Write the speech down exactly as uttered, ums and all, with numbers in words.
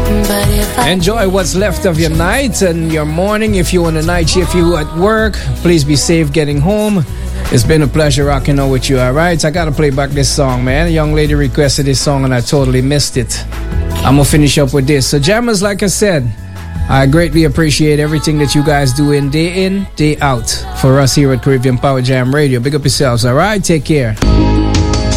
Enjoy what's left of your night and your morning. If you're on a night shift, you at work, please be safe getting home. It's been a pleasure rocking out with you, alright? I gotta play back this song, man. A young lady requested this song and I totally missed it. I'm gonna finish up with this. So jammers, like I said, I greatly appreciate everything that you guys do in day in, day out for us here at Caribbean Power Jam Radio. Big up yourselves, alright? Take care.